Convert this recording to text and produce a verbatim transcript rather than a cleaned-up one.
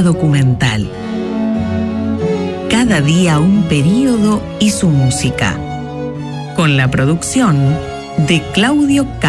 La documental. Cada día un período y su música. Con la producción de Claudio K.